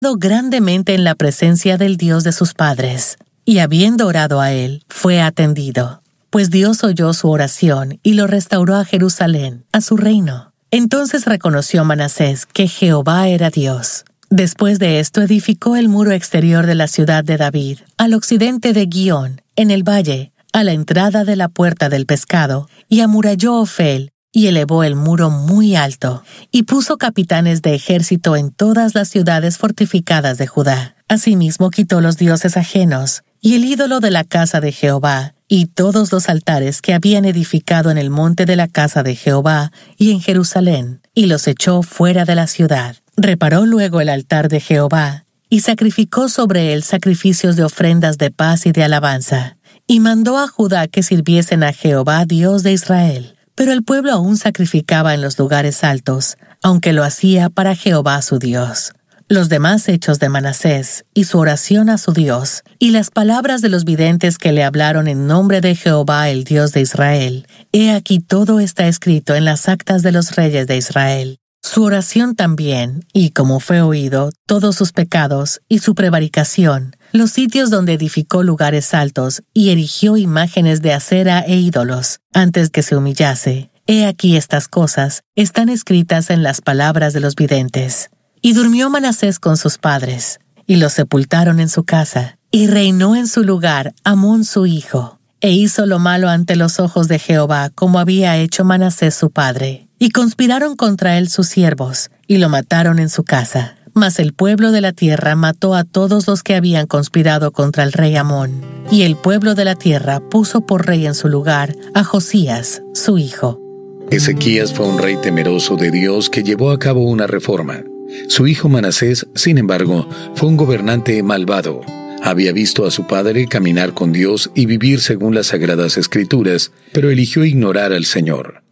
grandemente en la presencia del Dios de sus padres, y habiendo orado a él, fue atendido, pues Dios oyó su oración y lo restauró a Jerusalén, a su reino. Entonces reconoció Manasés que Jehová era Dios. Después de esto edificó el muro exterior de la ciudad de David, al occidente de Guión, en el valle, a la entrada de la puerta del pescado, y amuralló Ofel, y elevó el muro muy alto, y puso capitanes de ejército en todas las ciudades fortificadas de Judá. Asimismo quitó los dioses ajenos, y el ídolo de la casa de Jehová, y todos los altares que habían edificado en el monte de la casa de Jehová y en Jerusalén, y los echó fuera de la ciudad. Reparó luego el altar de Jehová, y sacrificó sobre él sacrificios de ofrendas de paz y de alabanza, y mandó a Judá que sirviesen a Jehová, Dios de Israel. Pero el pueblo aún sacrificaba en los lugares altos, aunque lo hacía para Jehová su Dios. Los demás hechos de Manasés, y su oración a su Dios, y las palabras de los videntes que le hablaron en nombre de Jehová el Dios de Israel, he aquí todo está escrito en las actas de los reyes de Israel. Su oración también, y como fue oído, todos sus pecados, y su prevaricación, los sitios donde edificó lugares altos, y erigió imágenes de acera e ídolos, antes que se humillase. He aquí estas cosas, están escritas en las palabras de los videntes. Y durmió Manasés con sus padres, y los sepultaron en su casa, y reinó en su lugar Amón su hijo, e hizo lo malo ante los ojos de Jehová, como había hecho Manasés su padre. Y conspiraron contra él sus siervos, y lo mataron en su casa. Mas el pueblo de la tierra mató a todos los que habían conspirado contra el rey Amón. Y el pueblo de la tierra puso por rey en su lugar a Josías, su hijo. Ezequías fue un rey temeroso de Dios que llevó a cabo una reforma. Su hijo Manasés, sin embargo, fue un gobernante malvado. Había visto a su padre caminar con Dios y vivir según las Sagradas Escrituras, pero eligió ignorar al Señor.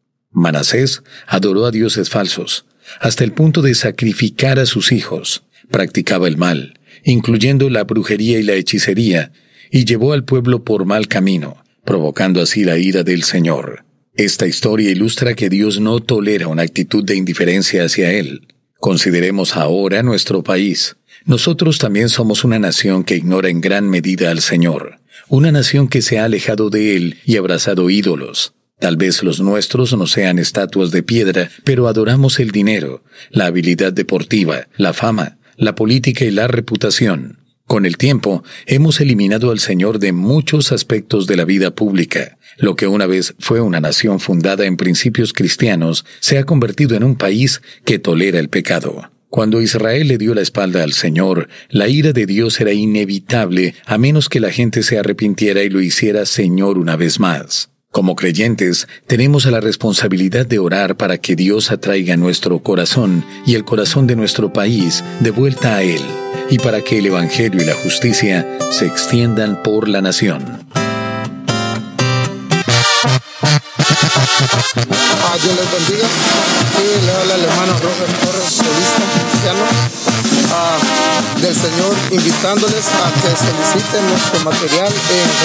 Manasés adoró a dioses falsos, hasta el punto de sacrificar a sus hijos. Practicaba el mal, incluyendo la brujería y la hechicería, y llevó al pueblo por mal camino, provocando así la ira del Señor. Esta historia ilustra que Dios no tolera una actitud de indiferencia hacia Él. Consideremos ahora nuestro país. Nosotros también somos una nación que ignora en gran medida al Señor, una nación que se ha alejado de Él y abrazado ídolos. Tal vez los nuestros no sean estatuas de piedra, pero adoramos el dinero, la habilidad deportiva, la fama, la política y la reputación. Con el tiempo, hemos eliminado al Señor de muchos aspectos de la vida pública. Lo que una vez fue una nación fundada en principios cristianos, se ha convertido en un país que tolera el pecado. Cuando Israel le dio la espalda al Señor, la ira de Dios era inevitable a menos que la gente se arrepintiera y lo hiciera Señor una vez más. Como creyentes, tenemos la responsabilidad de orar para que Dios atraiga nuestro corazón y el corazón de nuestro país de vuelta a Él, y para que el Evangelio y la justicia se extiendan por la nación. Dios les bendiga. Y le habla el hermano Robert Torres, revista cristiano del Señor, invitándoles a que soliciten nuestro material en